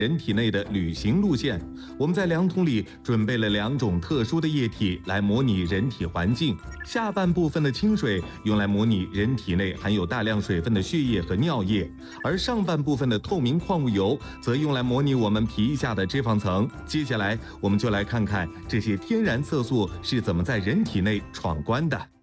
人体内的旅行路线。我们在量筒里准备了2种特殊的液体来模拟人体环境。下半部分的清水用来模拟人体内含有大量水分的血液和尿液，而上半部分的透明矿物油则用来模拟我们皮下的脂肪层。接下来我们就来看看这些天然色素是怎么在人体内闯关的。